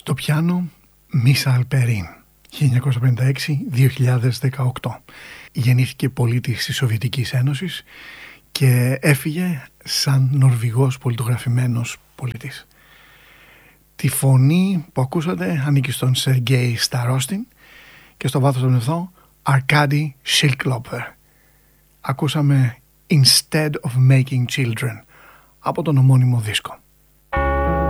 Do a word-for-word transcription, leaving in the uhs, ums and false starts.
Στο πιάνο Μίσα Αλπερίν, χίλια εννιακόσια πενήντα έξι με δύο χιλιάδες δεκαοκτώ. Γεννήθηκε πολίτης της Σοβιετικής Ένωσης και έφυγε σαν Νορβηγός πολιτογραφημένος πολιτής. Τη φωνή που ακούσατε ανήκει στον Σεργέη Σταρόστιν και στο βάθος των ευθών Αρκάντι Σιλκλόπερ. Ακούσαμε Instead of Making Children από τον ομώνυμο δίσκο.